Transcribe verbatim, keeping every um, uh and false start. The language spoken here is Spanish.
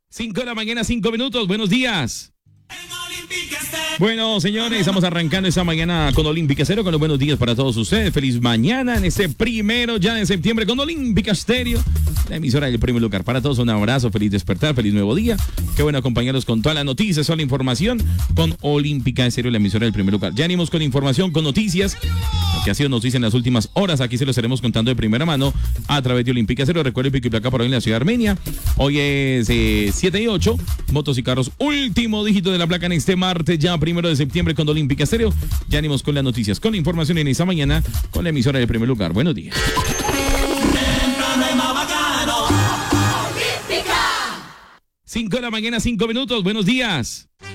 cinco de la mañana, cinco minutos. Buenos días. Bueno, señores, estamos arrancando esta mañana con Olímpica Estéreo, con los buenos días para todos ustedes. Feliz mañana en este primero ya de septiembre con Olímpica Estéreo, la emisora del primer lugar. Para todos un abrazo, feliz despertar, feliz nuevo día. Qué bueno acompañarlos con todas las noticias, toda la información con Olímpica Estéreo, la emisora del primer lugar. Ya venimos con información, con noticias, lo que ha sido noticia en las últimas horas. Aquí se lo estaremos contando de primera mano a través de Olímpica Estéreo. Recuerden pico y placa para hoy en la ciudad de Armenia. Hoy es eh, siete y ocho, motos y carros, último dígito de la placa en este martes ya primero de septiembre con Olímpica Estéreo. Ya venimos con las noticias, con la información en esta mañana con la emisora del primer lugar. Buenos días. cinco de la mañana, cinco minutos. Buenos días.